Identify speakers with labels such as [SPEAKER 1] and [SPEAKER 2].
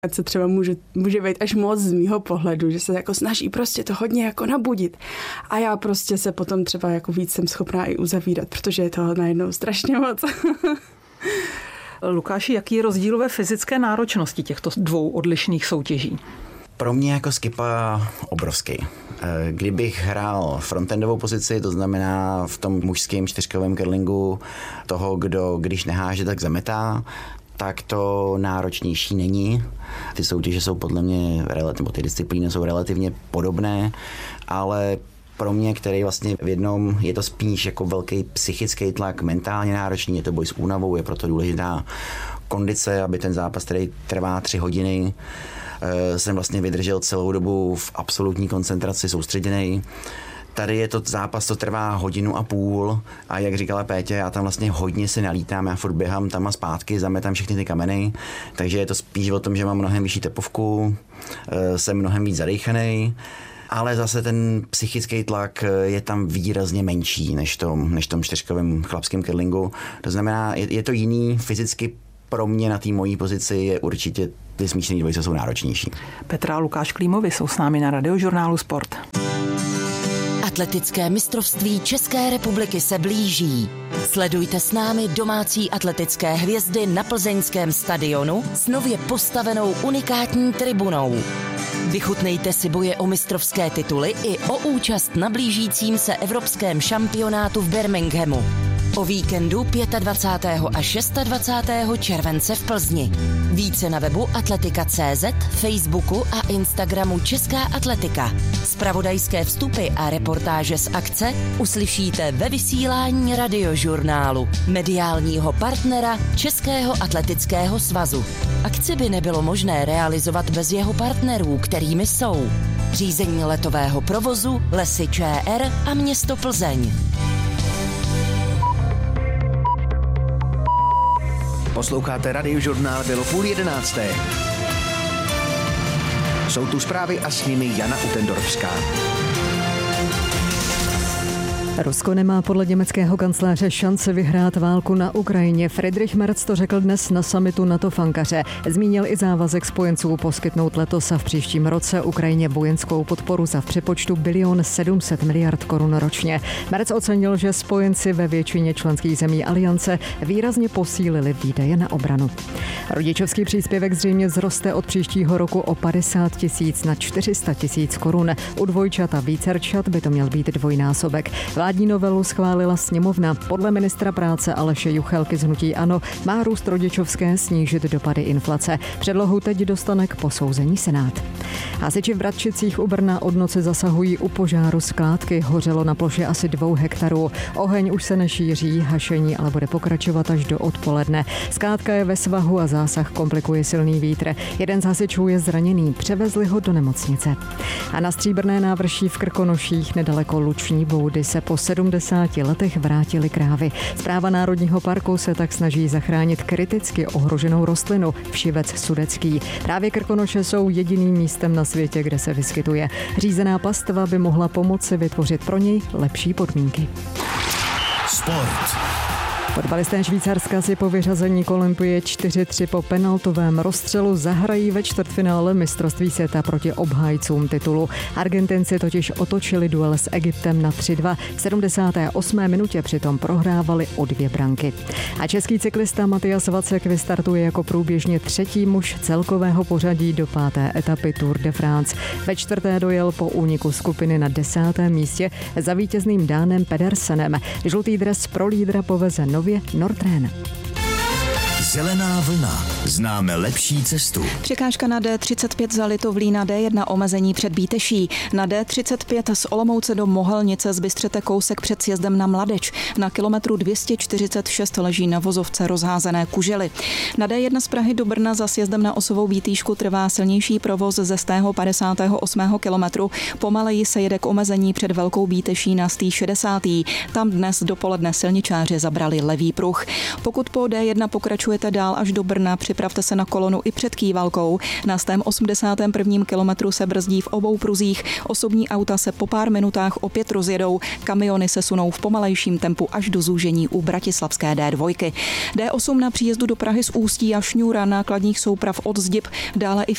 [SPEAKER 1] Ať se třeba může být až moc z mýho pohledu, že se jako snaží prostě to hodně jako nabudit. A já prostě se potom třeba jako víc jsem schopná i uzavírat, protože je toho najednou strašně moc.
[SPEAKER 2] Lukáši, jaký je rozdíl ve fyzické náročnosti těchto dvou odlišných soutěží?
[SPEAKER 3] Pro mě jako skipa obrovský. Kdybych hrál frontendovou pozici, to znamená v tom mužském čtyřkovém curlingu toho, kdo když neháže, tak zametá, tak to náročnější není. Ty soutěže jsou podle mě, nebo ty disciplíny jsou relativně podobné, ale pro mě, který vlastně v jednom je to spíš jako velký psychický tlak, mentálně náročný, je to boj s únavou, je proto důležitá kondice, aby ten zápas, který trvá 3 hodiny, jsem vlastně vydržel celou dobu v absolutní koncentraci, soustředěnej. Tady je to zápas, to trvá 1,5 hodiny a jak říkala Pétě, já tam vlastně hodně se nalítám, já furt běhám tam a zpátky, zametám všechny ty kameny, takže je to spíš o tom, že mám mnohem vyšší tepovku, jsem mnohem víc zadejchanej, ale zase ten psychický tlak je tam výrazně menší než tom čtyřkovém chlapském curlingu. To znamená, je to jiný fyzicky. Pro mě na té mojí pozici je určitě ty smíšené dvojice jsou náročnější.
[SPEAKER 2] Petra a Lukáš Klímovi jsou s námi na Radiožurnálu Sport.
[SPEAKER 4] Atletické mistrovství České republiky se blíží. Sledujte s námi domácí atletické hvězdy na plzeňském stadionu s nově postavenou unikátní tribunou. Vychutnejte si boje o mistrovské tituly i o účast na blížícím se evropském šampionátu v Birminghamu. O víkendu 25. a 26. července v Plzni. Více na webu atletika.cz, Facebooku a Instagramu Česká atletika. Zpravodajské vstupy a reportáže z akce uslyšíte ve vysílání Radiožurnálu, mediálního partnera Českého atletického svazu. Akci by nebylo možné realizovat bez jeho partnerů, kterými jsou řízení letového provozu, Lesy ČR a město Plzeň.
[SPEAKER 5] Posloucháte Radiožurnál, bylo 10:30. Jsou tu zprávy a s nimi Jana Utendorfská.
[SPEAKER 6] Rusko nemá podle německého kancléře šance vyhrát válku na Ukrajině. Friedrich Merz to řekl dnes na summitu NATO v Ankaře. Zmínil i závazek spojenců poskytnout letos a v příštím roce Ukrajině vojenskou podporu za v přepočtu 1,7 biliard korun ročně. Merz ocenil, že spojenci ve většině členských zemí aliance výrazně posílili výdaje na obranu. Rodičovský příspěvek zřejmě vzroste od příštího roku o 50 000 na 400 000 korun. U dvojčat a vícerčat by to měl být dvojnásobek. Vládní novelu schválila sněmovna. Podle ministra práce Aleše Juchelky z hnutí ANO má růst rodičovské snížit dopady inflace. Předlohu teď dostane k posouzení Senát. Hasiči v Bratčicích u Brna od noci zasahují u požáru skládky. Hořelo na ploše asi 2 hektarů. Oheň už se nešíří, hašení ale bude pokračovat až do odpoledne. Skládka je ve svahu a zásah komplikuje silný vítr. Jeden z hasičů je zraněný, převezli ho do nemocnice. A na Stříbrné návrší v Krkonoších nedaleko Luční Boudy se po 70 letech vrátily krávy. Správa Národního parku se tak snaží zachránit kriticky ohroženou rostlinu všivec sudecký. Právě Krkonoše jsou jediným místem na světě, kde se vyskytuje. Řízená pastva by mohla pomoci vytvořit pro něj lepší podmínky.
[SPEAKER 5] Sport.
[SPEAKER 6] Fotbalisté Švýcarska si po vyřazení k Olympii 4-3 po penaltovém rozstřelu zahrají ve čtvrtfinále mistrovství světa proti obhájcům titulu. Argentinci totiž otočili duel s Egyptem na 3-2. V 78. minutě přitom prohrávali o 2 branky. A český cyklista Matyas Vacek vystartuje jako průběžně 3. muž celkového pořadí do 5. etapy Tour de France. Ve 4. dojel po úniku skupiny na 10. místě za vítězným Dánem Pedersenem. Žlutý dres pro lídra poveze nově Nordrén.
[SPEAKER 5] Zelená vlna. Známe lepší cestu.
[SPEAKER 7] Překážka na D35 za Litovlí na D1 omezení před Bíteší. Na D35 z Olomouce do Mohelnice zbystřete kousek před sjezdem na Mladeč. Na kilometru 246 leží na vozovce rozházené kužely. Na D1 z Prahy do Brna za sjezdem na Osovou Bítýšku trvá silnější provoz ze 158. kilometru. Pomaleji se jede k omezení před Velkou Bíteší na 160. Tam dnes dopoledne silničáři zabrali levý pruh. Pokud po D1 pokračujete dál až do Brna, připravte se na kolonu i před Kývalkou. Na 181. kilometru se brzdí v obou pruzích. Osobní auta se po pár minutách opět rozjedou. Kamiony se sunou v pomalejším tempu až do zúžení u bratislavské D2. D8 na příjezdu do Prahy z Ústí a Šňůra nákladních souprav od Zdieb, dále i v